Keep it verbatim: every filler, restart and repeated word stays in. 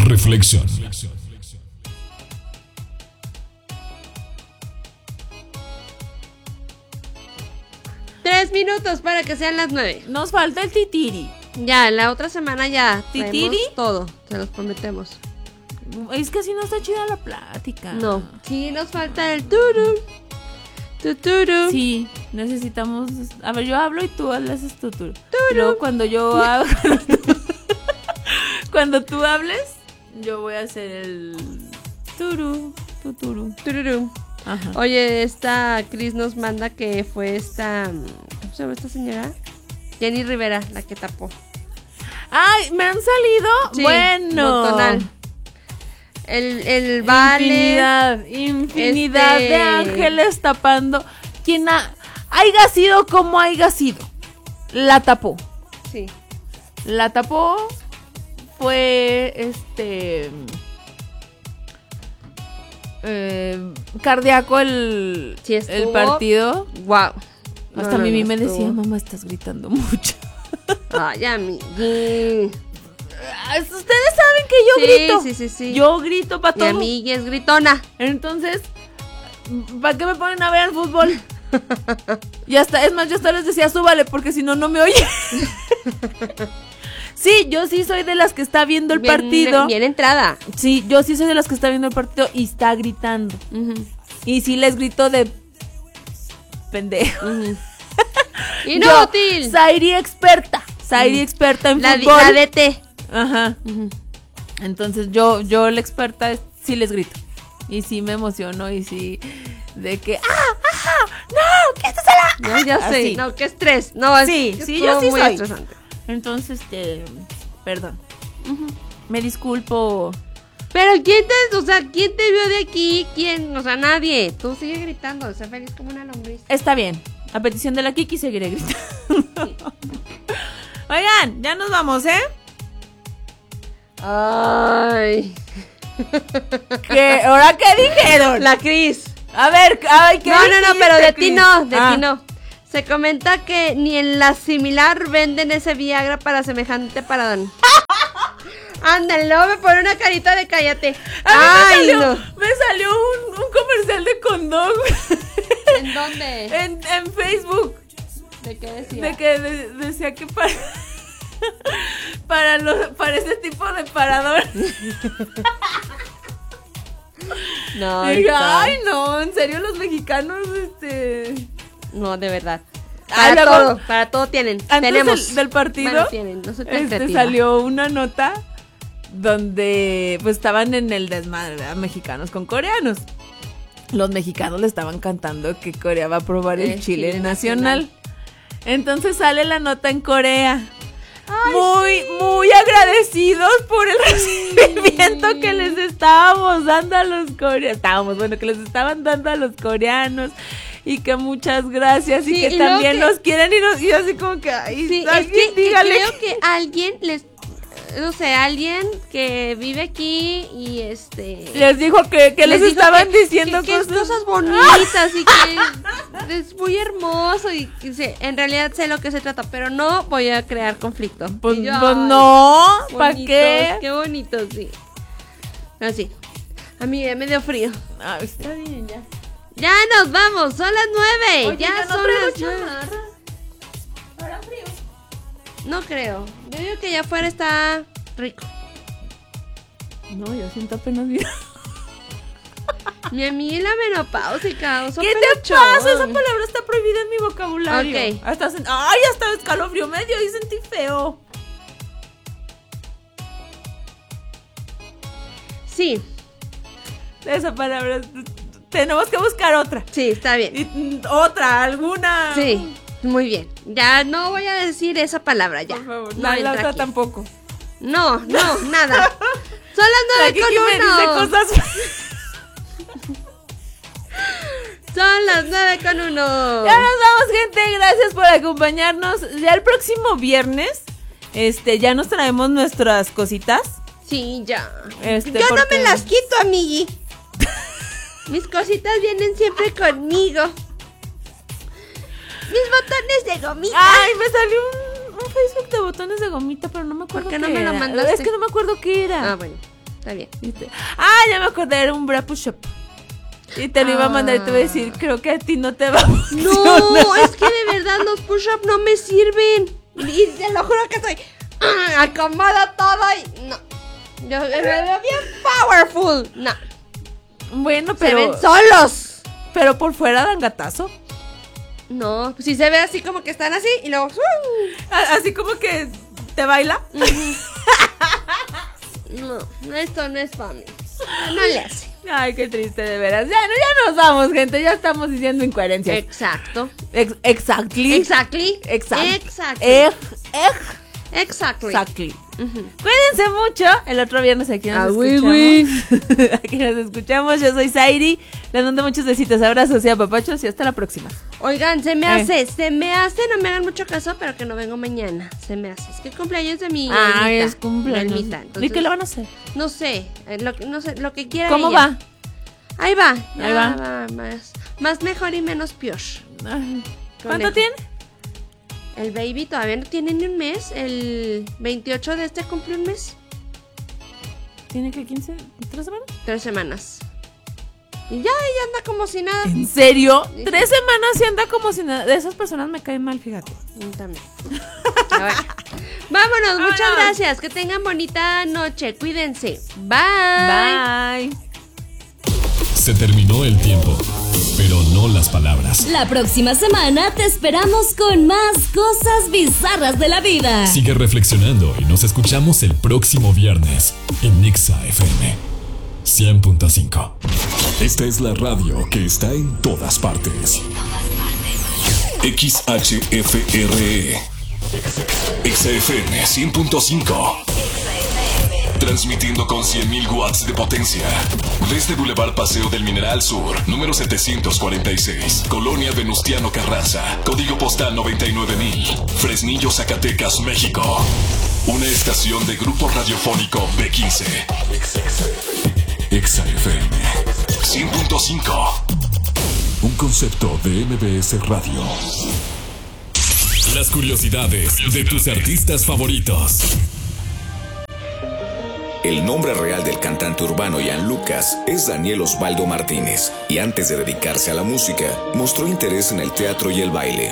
reflexión. Tres minutos para que sean las nueve. Nos falta el titiri. Ya, la otra semana ya. ¿Titiri? Todo, se los prometemos. Es que así no está chida la plática. No, sí nos falta el turu. Tuturu. Sí, necesitamos. A ver, yo hablo y tú hablas tuturu. Y luego cuando yo hago. Cuando tú hables, yo voy a hacer el turu, tuturu. Tururú. Ajá. Oye, esta Cris nos manda que fue esta. ¿Cómo se llama esta señora? Jenny Rivera, la que tapó. Ay, me han salido. Sí, bueno. Botonal. El, el vale. Infinidad, infinidad este... de ángeles tapando. Quien ha, haya sido como haya sido, la tapó. Sí. La tapó. Fue este. Eh, cardíaco el, Sí, estuvo... el partido. Wow. Hasta no, Mimi no, me estuvo... decía, mamá, estás gritando mucho. Ay, amigui. Ustedes saben que yo Sí, grito. sí, sí, sí. Yo grito para Mi todo. amigui es gritona. Entonces, ¿para qué me ponen a ver el fútbol? Y hasta, es más, yo hasta les decía, súbale, porque si no, no me oye. Sí, yo sí soy de las que está viendo el Bien, partido. Bien entrada. Sí, yo sí soy de las que está viendo el partido y está gritando. Uh-huh. Y sí les grito de pendejo. Uh-huh. Inútil. Yo, Sairi experta. Sairi uh-huh. experta en la fútbol. Di, la D T. Ajá. Uh-huh. Entonces yo, yo la experta sí les grito. Y sí me emociono y sí de que ¡ah! ¡Ajá! ¡No! ¿Qué estás la? No, ya sé. Así. No, qué estrés. No, sí, es, sí, es yo sí muy soy. estresante. Entonces, este, perdón. Uh-huh. Me disculpo. Pero ¿quién te, o sea, quién te vio de aquí? ¿Quién? O sea, nadie. Tú sigue gritando, sé feliz como una lombriz. Está bien. A petición de la Kiki seguiré gritando. Sí. Oigan, ya nos vamos, ¿eh? Ay. ¿Qué? ¿Ahora qué dijeron? La Cris. A ver, ay, ¿qué No, no, no, pero de Cris? ti no, de ah. ti no. Se comenta que ni en la similar venden ese Viagra para semejante paradón. Ándale, luego me pone una carita de cállate. A mí Ay, me salió, no. me salió un, un comercial de condón. ¿En dónde? En, en Facebook. ¿De qué decía? De que de, decía que para para, los, para ese tipo de parador. No, Dije, está. ay, no, en serio los mexicanos, este... No, de verdad. Ah, Para luego, todo, para todo tienen. Antes Tenemos. del, del partido, Bueno, tienen, no soy tan este, creativa. salió una nota donde pues estaban en el desmadre, ¿verdad? Mexicanos con coreanos. Los mexicanos le estaban cantando que Corea va a probar el, el chile, chile nacional. nacional. Entonces sale la nota en Corea. Ay, muy, sí. muy agradecidos por el recibimiento sí. que les estábamos dando a los coreanos. Estábamos, bueno, que les estaban dando a los coreanos. Y que muchas gracias sí, y que y también que, nos quieren y, nos, y así como que ay, sí, alguien es que, dígale creo que alguien les no sé, alguien que vive aquí y este les dijo que, que les, les estaban que, diciendo que, cosas que cosas bonitas y que es muy hermoso y que se, en realidad sé lo que se trata, pero no voy a crear conflicto. Pues, yo, pues no, ¿para bonitos, qué? Qué bonito, sí. Así. A mí me dio frío. Ay, está bien ya. Ya nos vamos, son las nueve. Oye, ya, ya no son las nueve. Para frío. No creo. Yo digo que ya afuera está rico. No, yo siento apenas bien. Mi amiga la menopáusica. ¿Qué te chon? pasa? Esa palabra está prohibida en mi vocabulario. Ok. Hasta sen- Ay, hasta escalofrío medio y sentí feo. Sí. Esa palabra. Tenemos que buscar otra. Sí, está bien. Y, otra, alguna. Sí, muy bien. Ya no voy a decir esa palabra ya. Por favor, no, no, la otra aquí. tampoco. No, no, nada. Son las nueve con me uno. dice cosas. Son las nueve con uno. Ya nos vamos, gente. Gracias por acompañarnos. Ya el próximo viernes, este, ya nos traemos nuestras cositas. Sí, ya. Este, Yo porque... no me las quito, amigui. Mis cositas vienen siempre conmigo. Mis botones de gomita. Ay, me salió un, un Facebook de botones de gomita, pero no me acuerdo ¿Por qué qué no me lo era. mandaste? Es que no me acuerdo qué era. Ah, bueno. Está bien. ¿Viste? Ah, ya me acordé, era un bra push-up. Y te lo iba a mandar y te iba a decir, creo que a ti no te va a funcionar. No, es que de verdad los push-up no me sirven. Y te lo juro que estoy ah, acomoda todo y no. Yo me veo bien powerful. No. Bueno, pero... Se ven solos. Pero por fuera dan gatazo. No, pues si se ve así como que están así y luego... Uh. Así como que te baila. Uh-huh. No, esto no es para mí. No le hace. Ay, qué triste, de veras. Ya, no, ya nos vamos, gente. Ya estamos diciendo incoherencias. Exacto. Ex exactly. Exactly. Exactly. Exactly. Ej, ej. Exactly. Exactly. Uh-huh. Cuídense mucho. El otro viernes aquí nos Ah, escuchamos. oui, oui. Aquí nos escuchamos. Yo soy Zairi. Les mando muchos besitos, abrazos y apapachos y hasta la próxima. Oigan, se me Eh. hace, se me hace, no me hagan mucho caso, pero que no vengo mañana. Se me hace. Es que el cumpleaños de mi Ah, Elmita, es cumpleaños. de Elmita, ¿Y entonces, qué le van a hacer? No sé, eh, lo, que- no sé, lo que quiera ¿Cómo ella. va? Ahí va. Ahí ya va. más, más mejor y menos peor. Ay, ¿cuánto Conejo. tiene? El baby todavía no tiene ni un mes. El veintiocho de este cumple un mes. ¿Tiene que quince? ¿Tres semanas? Tres semanas. Y ya, ella anda como si nada. ¿En serio? Sí. Tres semanas y anda como si nada. De esas personas me caen mal, fíjate. Mm, También. A ver. Vámonos, muchas Vámonos. gracias. Que tengan bonita noche. Cuídense. Bye. Bye. Se terminó el tiempo, pero no las palabras. La próxima semana te esperamos con más cosas bizarras de la vida. Sigue reflexionando y nos escuchamos el próximo viernes en Nexa F M cien punto cinco. Esta es la radio que está en todas partes. X H F R E X F M cien punto cinco. Transmitiendo con cien mil watts de potencia. Desde Boulevard Paseo del Mineral Sur, número setecientos cuarenta y seis, Colonia Venustiano Carranza, código postal noventa y nueve mil, Fresnillo, Zacatecas, México. Una estación de Grupo Radiofónico B quince. Exa F M cien punto cinco. Un concepto de M B S Radio. Las curiosidades de tus artistas favoritos. El nombre real del cantante urbano Ian Lucas es Daniel Osvaldo Martínez, y antes de dedicarse a la música, mostró interés en el teatro y el baile.